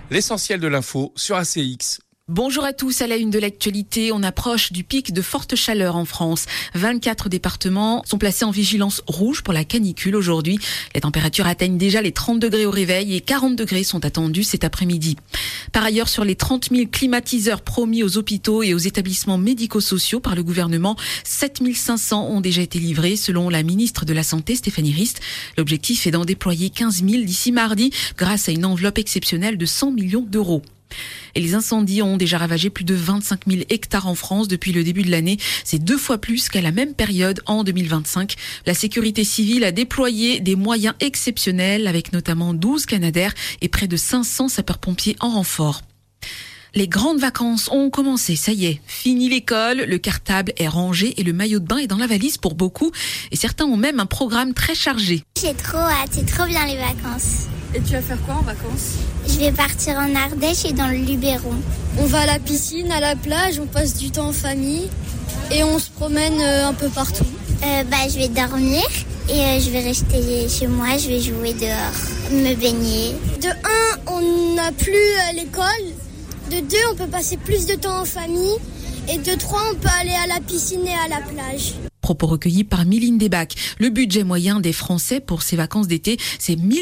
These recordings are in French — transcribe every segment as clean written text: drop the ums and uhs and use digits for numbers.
L'essentiel de l'info sur ACX. Bonjour à tous, à la une de l'actualité, on approche du pic de forte chaleur en France. 24 départements sont placés en vigilance rouge pour la canicule aujourd'hui. Les températures atteignent déjà les 30 degrés au réveil et 40 degrés sont attendus cet après-midi. Par ailleurs, sur les 30 000 climatiseurs promis aux hôpitaux et aux établissements médico-sociaux par le gouvernement, 7 500 ont déjà été livrés selon la ministre de la Santé, Stéphanie Rist. L'objectif est d'en déployer 15 000 d'ici mardi grâce à une enveloppe exceptionnelle de 100 millions d'euros. Et les incendies ont déjà ravagé plus de 25 000 hectares en France depuis le début de l'année. C'est 2 fois plus qu'à la même période en 2025. La sécurité civile a déployé des moyens exceptionnels avec notamment 12 Canadair et près de 500 sapeurs-pompiers en renfort. Les grandes vacances ont commencé, ça y est, fini l'école, le cartable est rangé et le maillot de bain est dans la valise pour beaucoup. Et certains ont même un programme très chargé. J'ai trop hâte, c'est trop bien les vacances. Et tu vas faire quoi en vacances ? Je vais partir en Ardèche et dans le Luberon. On va à la piscine, à la plage, on passe du temps en famille et on se promène un peu partout. Je vais dormir et je vais rester chez moi, je vais jouer dehors, me baigner. De 1, on n'a plus l'école. De 2, on peut passer plus de temps en famille. Et de 3, on peut aller à la piscine et à la plage. Propos recueillis par Mylène Desbacs. Le budget moyen des Français pour ces vacances d'été, c'est 1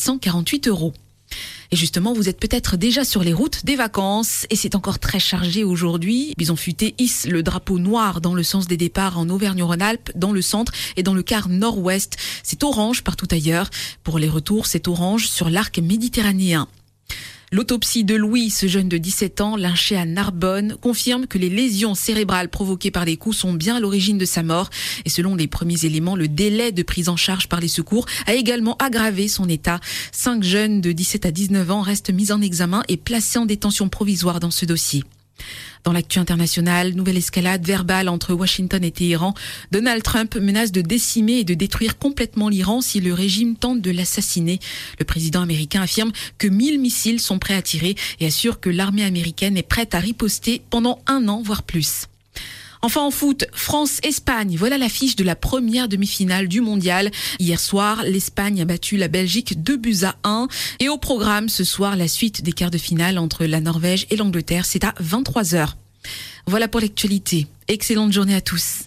748 €. Et justement, vous êtes peut-être déjà sur les routes des vacances et c'est encore très chargé aujourd'hui. Bison Futé hisse le drapeau noir dans le sens des départs en Auvergne-Rhône-Alpes, dans le centre et dans le quart nord-ouest. C'est orange partout ailleurs. Pour les retours, c'est orange sur l'arc méditerranéen. L'autopsie de Louis, ce jeune de 17 ans, lynché à Narbonne, confirme que les lésions cérébrales provoquées par des coups sont bien à l'origine de sa mort. Et selon les premiers éléments, le délai de prise en charge par les secours a également aggravé son état. 5 jeunes de 17 à 19 ans restent mis en examen et placés en détention provisoire dans ce dossier. Dans l'actu internationale, nouvelle escalade verbale entre Washington et Téhéran. Donald Trump menace de décimer et de détruire complètement l'Iran si le régime tente de l'assassiner. Le président américain affirme que 1000 missiles sont prêts à tirer et assure que l'armée américaine est prête à riposter pendant 1 an, voire plus. Enfin en foot, France-Espagne, voilà l'affiche de la première demi-finale du mondial. Hier soir, l'Espagne a battu la Belgique 2-1. Et au programme ce soir, la suite des quarts de finale entre la Norvège et l'Angleterre, c'est à 23h. Voilà pour l'actualité. Excellente journée à tous.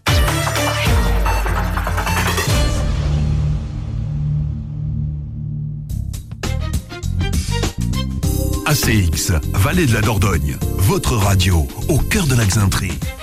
ACX, Vallée de la Dordogne, votre radio au cœur de la Xainterie.